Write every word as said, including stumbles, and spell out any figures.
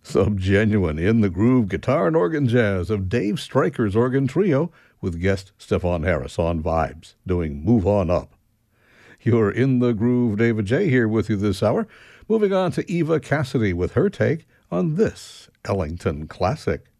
Some genuine in-the-groove guitar and organ jazz of Dave Stryker's Organ Trio with guest Stefan Harris on vibes, doing Move On Up. You're in the groove, David J. here with you this hour. Moving on to Eva Cassidy with her take on this Ellington classic.